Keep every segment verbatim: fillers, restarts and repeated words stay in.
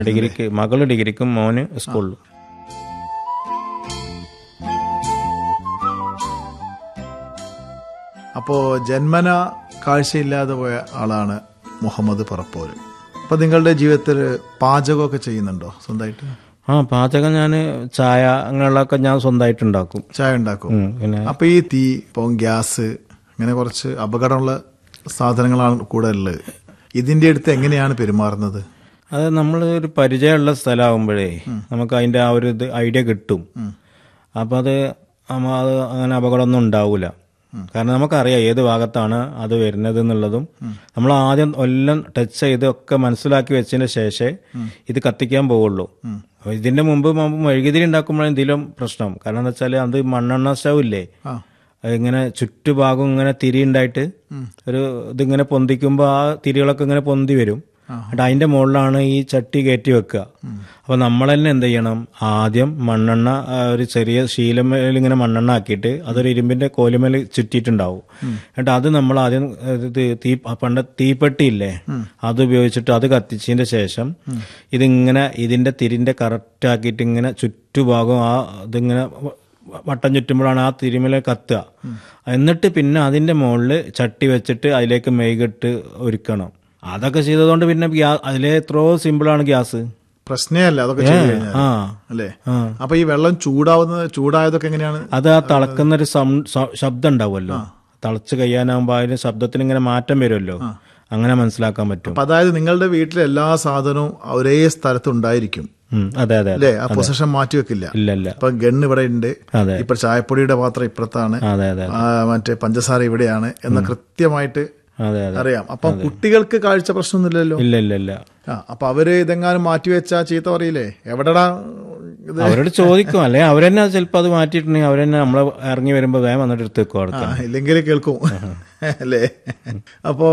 ഡിഗ്രിക്ക് മകള് ഡിഗ്രിക്കും മോന് സ്കൂളിലും. അപ്പോ ജന്മന കാഴ്ചയില്ലാതെ പോയ ആളാണ് മുഹമ്മദ് പറപ്പോര്. അപ്പൊ നിങ്ങളുടെ ജീവിതത്തിൽ പാചകമൊക്കെ ചെയ്യുന്നുണ്ടോ സ്വന്തമായിട്ട്? ആ പാചകം ഞാൻ ചായ അങ്ങനെയുള്ളതൊക്കെ ഞാൻ സ്വന്തമായിട്ട് ഉണ്ടാക്കും. ചായ ഉണ്ടാക്കും. പിന്നെ അപ്പൊ ഈ തീ ഇപ്പം ഗ്യാസ് ഇങ്ങനെ കുറച്ച് അപകടമുള്ള സാധനങ്ങളാണ് കൂടെ ഉള്ളത്. ഇതിന്റെ അടുത്ത് എങ്ങനെയാണ് പെരുമാറുന്നത്? അത് നമ്മൾ ഒരു പരിചയമുള്ള സ്ഥലമാകുമ്പോഴേ നമുക്ക് അതിന്റെ ആ ഒരു ഇത് ഐഡിയ കിട്ടും. അപ്പം അത് നമ്മ- അത് അങ്ങനെ അപകടമൊന്നും ഉണ്ടാവില്ല. കാരണം നമുക്കറിയാം ഏത് ഭാഗത്താണ് അത് വരുന്നത് എന്നുള്ളതും നമ്മൾ ആദ്യം എല്ലാം ടച്ച് ചെയ്ത് ഒക്കെ മനസ്സിലാക്കി വെച്ചതിന് ശേഷമേ ഇത് കത്തിക്കാൻ പോവുള്ളൂ. ഇതിന്റെ മുമ്പ് മെഴുകുതിരി ഉണ്ടാക്കുമ്പോഴാണ് എന്തെങ്കിലും പ്രശ്നം. കാരണം എന്താ വെച്ചാൽ അത് മണ്ണെണ്ണ സ്റ്റൗ ഇല്ലേ, ഇങ്ങനെ ചുറ്റുഭാഗം ഇങ്ങനെ തിരി ഉണ്ടായിട്ട് ഒരു ഇതിങ്ങനെ പൊന്തിക്കുമ്പോൾ ആ തിരികളൊക്കെ ഇങ്ങനെ പൊന്തി വരും. എന്നിട്ട് അതിന്റെ മുകളിലാണ് ഈ ചട്ടി കയറ്റി വെക്കുക. അപ്പൊ നമ്മൾ തന്നെ എന്ത് ചെയ്യണം, ആദ്യം മണ്ണെണ്ണ ആ, ഒരു ചെറിയ ശീലമേൽ ഇങ്ങനെ മണ്ണെണ്ണ ആക്കിയിട്ട് അതൊരു ഇരുമ്പിന്റെ കോലുമേൽ ചുറ്റിയിട്ടുണ്ടാവും. എന്നിട്ട് അത് നമ്മൾ ആദ്യം ഇത് തീ പണ്ട് തീപ്പെട്ടിയില്ലേ അത് ഉപയോഗിച്ചിട്ട് അത് കത്തിച്ചതിന്റെ ശേഷം ഇതിങ്ങനെ ഇതിന്റെ തിരിന്റെ കറക്റ്റ് ആക്കിയിട്ട് ഇങ്ങനെ ചുറ്റുഭാഗം ആ ഇതിങ്ങനെ വട്ടം ചുറ്റുമ്പോഴാണ് ആ തിരുമല കത്തുക. എന്നിട്ട് പിന്നെ അതിന്റെ മുകളിൽ ചട്ടി വെച്ചിട്ട് അതിലേക്ക് മെഴുകിട്ട് ഒരുക്കണം. അതൊക്കെ ചെയ്തതുകൊണ്ട് പിന്നെ ഗ്യാ- അതിലെ എത്രയോ സിമ്പിളാണ് ഗ്യാസ്. പ്രശ്നമല്ല അതൊക്കെ ചെയ്ത് കഴിഞ്ഞാൽ ആ അല്ലേ? അപ്പൊ ഈ വെള്ളം ചൂടാവുന്നത് ചൂടായതൊക്കെ എങ്ങനെയാണ്? അത് ആ തിളക്കുന്ന ഒരു സം- സ- ശബ്ദം ഉണ്ടാവുമല്ലോ, തിളച്ച് കഴിയാനാകുമ്പോ അതിന്റെ ശബ്ദത്തിന് ഇങ്ങനെ മാറ്റം വരുമല്ലോ, അങ്ങനെ മനസ്സിലാക്കാൻ പറ്റും. അപ്പൊ അതായത് നിങ്ങളുടെ വീട്ടിലെ എല്ലാ സാധനവും ഒരേ സ്ഥലത്ത് ഉണ്ടായിരിക്കും ഉം, അതെ അതെ അല്ലേ? ആ പൊസിഷൻ മാറ്റി വെക്കില്ല. ഇല്ല ഇല്ല ഇപ്പൊ ഗണ്ണ് ഇവിടെ ഉണ്ട്, അതെ ഇപ്പൊ ചായപ്പൊടിയുടെ പാത്രം ഇപ്പുറത്താണ്, അതെ അതെ ആ, മറ്റേ പഞ്ചസാര ഇവിടെയാണ് എന്ന് കൃത്യമായിട്ട് അതെ അതെ അറിയാം. അപ്പൊ കുട്ടികൾക്ക് കാഴ്ച പ്രശ്നമൊന്നുമില്ലല്ലോ. ഇല്ല ഇല്ല ഇല്ല. ആ, അപ്പൊ അവര് ഇതെങ്ങാനും മാറ്റി വെച്ചാ ചീത്ത പറയില്ലേ? എവിടെടാ ഇത്? അവരോട് ചോദിക്കും, അല്ലെ അവരെന്നെ ചിലപ്പോ അത് മാറ്റിയിട്ടുണ്ടെങ്കിൽ അവരെന്നെ നമ്മളെ ഇറങ്ങി വരുമ്പോ വേഗം വന്നിട്ട് എടുത്ത് വെക്കും അവിടെ. ഇല്ലെങ്കിൽ കേൾക്കും അല്ലേ? അപ്പോ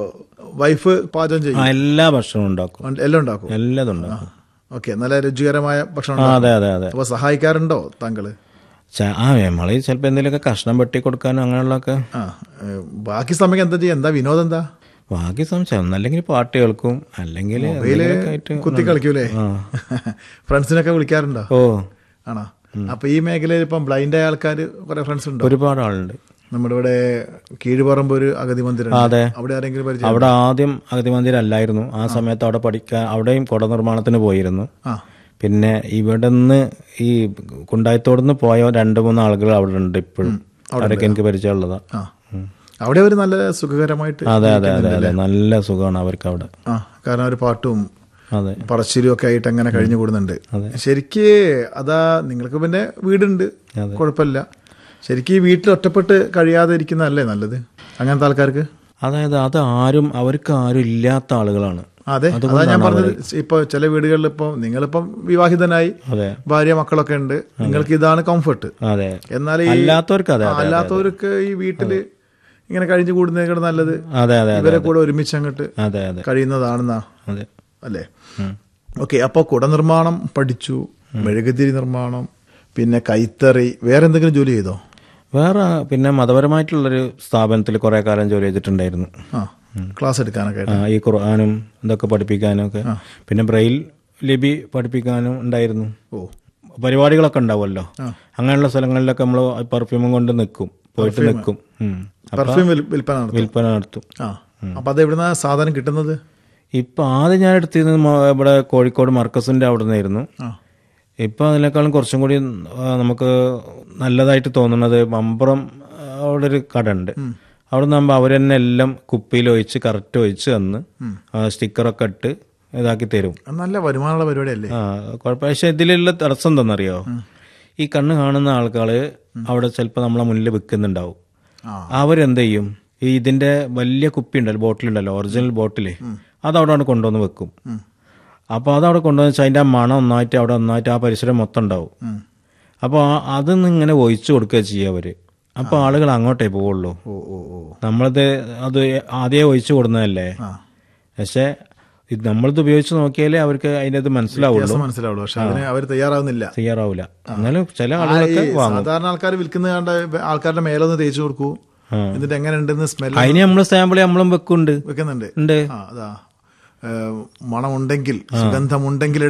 വൈഫ് പാചകം ആ, ചെയ്യും, എല്ലാ ഭക്ഷണവും ഉണ്ടാക്കും, എല്ലാം ഉണ്ടാക്കും. എല്ലാതും ഉണ്ടാക്കും. ഓക്കെ, നല്ല രുചികരമായ ഭക്ഷണം ആ, ഉണ്ടാക്കും. അതെ അതെ അതെ. അപ്പൊ സഹായിക്കാറുണ്ടോ താങ്കള്? ച- ആ നമ്മള് ചിലപ്പോ എന്തെങ്കിലുമൊക്കെ കഷ്ണം വെട്ടി കൊടുക്കാനോ അങ്ങനെയുള്ളതൊക്കെ. ആ, ഏ, ബാക്കി സമയം എന്താ ചെയ്യാ? എന്താ വിനോദം? എന്താ ബാക്കി സംശയം ഒന്നല്ലെങ്കിൽ പാട്ട് കേൾക്കും, അല്ലെങ്കിൽ എന്തെങ്കിലുമൊക്കെ ആയിട്ട് കുത്തി കളിക്കൂലേ? ആ. ഫ്രണ്ട്സിനൊക്കെ വിളിക്കാറുണ്ടോ? ഓ ആണോ? അപ്പൊ ഈ മേഖലയിൽ ഇപ്പം ബ്ലൈൻഡ് ആയ ആൾക്കാർ കുറെ ഫ്രണ്ട്സ് ഉണ്ടോ? ഒരുപാട് ആളുണ്ട്. നമ്മുടെ ഇവിടെ കീഴുപറമ്പ് ഒരു അഗതി മന്ദിരം, അതെ. അവിടെ ആരെങ്കിലും പരിചയം? അവിടെ ആദ്യം അഗതി മന്ദിരം അല്ലായിരുന്നു. ആ സമയത്ത് അവിടെ പഠിക്കാൻ അവിടെയും കുട നിർമ്മാണത്തിന് പോയിരുന്നു. ആ, പിന്നെ ഇവിടെ നിന്ന് ഈ കുണ്ടായത്തോടുന്ന് പോയ രണ്ട് മൂന്ന് ആളുകൾ അവിടെ ഉണ്ട് ഇപ്പോഴും. അവരൊക്കെ എനിക്ക് പരിചയമുള്ളതാ. ആ, അവിടെ അവർ നല്ല സുഖകരമായിട്ട് അതെ അതെ അതെ അതെ, നല്ല സുഖമാണ് അവർക്ക് അവിടെ. ആ, കാരണം ഒരു പാട്ടും അതെ പറശ്ശിലും ഒക്കെ ആയിട്ട് അങ്ങനെ കഴിഞ്ഞു കൂടുന്നുണ്ട്. ശരിക്ക് അതാ നിങ്ങൾക്ക് പിന്നെ വീടുണ്ട്, കുഴപ്പമില്ല. ശരിക്കും ഈ വീട്ടിൽ ഒറ്റപ്പെട്ട് കഴിയാതെ ഇരിക്കുന്നതല്ലേ നല്ലത് അങ്ങനത്തെ ആൾക്കാർക്ക്? അതായത് അത് ആരും അവർക്ക് ആരും ഇല്ലാത്ത ആളുകളാണ്. അതെ, അതാ ഞാൻ പറഞ്ഞത്. ഇപ്പൊ ചില വീടുകളിൽ ഇപ്പൊ നിങ്ങളിപ്പം വിവാഹിതനായി അതെ ഭാര്യ മക്കളൊക്കെ ഉണ്ട്, നിങ്ങൾക്ക് ഇതാണ് കംഫർട്ട്. അതെ, എന്നാൽ ഈ അല്ലാത്തവർക്ക് അതെ അതെ അല്ലാത്തവർക്ക് ഈ വീട്ടില് ഇങ്ങനെ കഴിഞ്ഞു കൂടുന്നതിനേക്കാൾ നല്ലത് അതെ അതെ ഇവരെ കൂടെ ഒരുമിച്ച് അങ്ങോട്ട് അതെ അതെ കഴിയുന്നതാണെന്നാ അതെ അല്ലേ? ഓക്കെ, അപ്പോൾ കുട നിർമ്മാണം പഠിച്ചു, മെഴുകുതിരി നിർമ്മാണം, പിന്നെ കൈത്തറി, വേറെ എന്തെങ്കിലും ജോലി ചെയ്തോ? വേറെ പിന്നെ മതപരമായിട്ടുള്ളൊരു സ്ഥാപനത്തിൽ കുറെ കാലം ജോലി ചെയ്തിട്ടുണ്ടായിരുന്നു. ആ, ക്ലാസ് എടുക്കാനൊക്കെ ആ, ഈ ഖുർആനും ഇതൊക്കെ പഠിപ്പിക്കാനും ഒക്കെ, പിന്നെ ബ്രെയിൽ ലിപി പഠിപ്പിക്കാനും ഉണ്ടായിരുന്നു. ഓ, പരിപാടികളൊക്കെ ഉണ്ടാവുമല്ലോ, അങ്ങനെയുള്ള സ്ഥലങ്ങളിലൊക്കെ നമ്മൾ പെർഫ്യൂമും കൊണ്ട് നിൽക്കും, പോയിട്ട് നിൽക്കും, പെർഫ്യൂം വിൽപ്പന നടത്തും. വിൽപ്പന നടത്തും. ആ, അപ്പൊ അത് എവിടുന്ന സാധനം കിട്ടുന്നത്? ഇപ്പൊ ആദ്യം ഞാൻ എടുത്തിരുന്നത് മ- ഇവിടെ കോഴിക്കോട് മർക്കസിന്റെ അവിടെ നിന്നായിരുന്നു. ഇപ്പൊ അതിനേക്കാളും കുറച്ചും കൂടി ആ, നമുക്ക് നല്ലതായിട്ട് തോന്നുന്നത് മമ്പുറം ആ, അവിടെ ഒരു കട ഉണ്ട്. അവിടെ നിന്നാകുമ്പോൾ അവർ തന്നെ എല്ലാം കുപ്പിയിൽ ഒഴിച്ച് കറക്റ്റ് ഒഴിച്ച് തന്ന് സ്റ്റിക്കറൊക്കെ ഇട്ട് ഇതാക്കി തരും. നല്ല വരുമാനമുള്ള പരിപാടിയല്ലേ? ആ കുഴപ്പം. പക്ഷെ ഇതിലുള്ള തടസ്സം എന്താണെന്നറിയോ, ഈ കണ്ണ് കാണുന്ന ആൾക്കാർ അവിടെ ചിലപ്പോൾ നമ്മളെ മുന്നിൽ വിൽക്കുന്നുണ്ടാവും. അവരെന്ത് ചെയ്യും, ഈ ഇതിന്റെ വലിയ കുപ്പി ഉണ്ടല്ലോ, ബോട്ടിലുണ്ടല്ലോ, ഒറിജിനൽ ബോട്ടില്, അതവിടെ കൊണ്ടുവന്ന് വെക്കും. അപ്പോൾ അതവിടെ കൊണ്ടുവന്ന് വെച്ചാൽ അതിൻ്റെ ആ മണം ഒന്നായിട്ട് അവിടെ ഒന്നായിട്ട് ആ പരിസരം മൊത്തം ഉണ്ടാവും. അപ്പോൾ അതൊന്നും ഇങ്ങനെ ഒഴിച്ചു കൊടുക്കുക ചെയ്യുക അവര്. അപ്പോൾ ആളുകൾ അങ്ങോട്ടേ പോവുള്ളൂ. നമ്മളത് അത് ആദ്യമേ ഒഴിച്ചു കൊടുക്കുന്നതല്ലേ. പക്ഷെ ഇത് നമ്മളിത് ഉപയോഗിച്ച് നോക്കിയാലേ അവർക്ക് അതിൻ്റെ ഇത് മനസ്സിലാവുള്ളൂ മനസ്സിലാവുള്ളൂ പക്ഷെ അതിന് അവർ തയ്യാറാവുന്നില്ല തയ്യാറാവില്ല എന്നാലും ചില ആളുകളൊക്കെ വാങ്ങും. സാധാരണ ആൾക്കാർ വിൽക്കുന്ന കണ്ട ആൾക്കാരുടെ മേലൊന്ന് തേച്ച് കൊടുക്കൂ, എന്നിട്ട് എങ്ങനെ ഉണ്ടെന്ന് സ്മെൽ അതിന് നമ്മള് സാമ്പിൾ നമ്മളും വെക്കുന്നുണ്ട് വെക്കുന്നുണ്ട്. ഉണ്ട്. അതാ ഏഹ്, മണമുണ്ടെങ്കിൽ സുഗന്ധമുണ്ടെങ്കിൽ